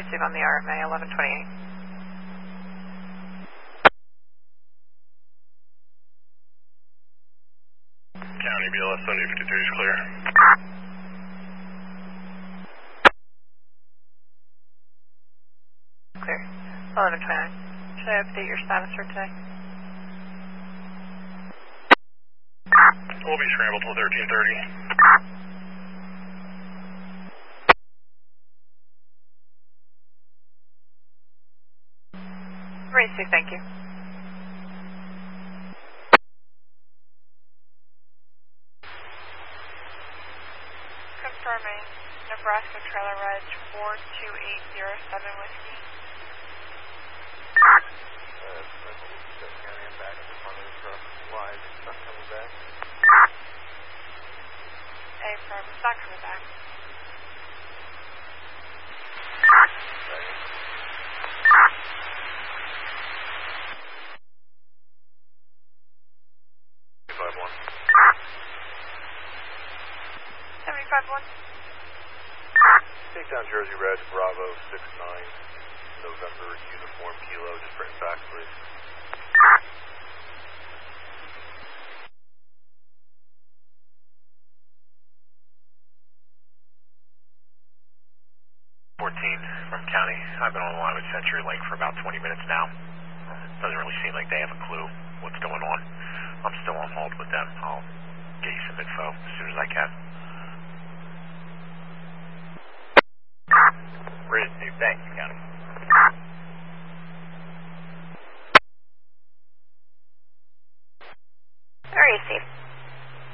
receive on the RMA 1128. County BLS 7053 is clear. Clear. 1129. Should I update your status for today? We'll be scrambled till 1330. Race 2, thank you. Confirming Nebraska Trailer Ridge 42807 Whiskey. County, I'm back at the front of the truck. Why is it not coming back? Affirm, it's not coming back. One. 75-1. Take down Jersey Red, Bravo 69, November, uniform kilo, just bring it back, please. From County. I've been on the line with CenturyLink for about 20 minutes now. Doesn't really seem like they have a clue what's going on. I'm still on hold with them. I'll get you some info as soon as I can.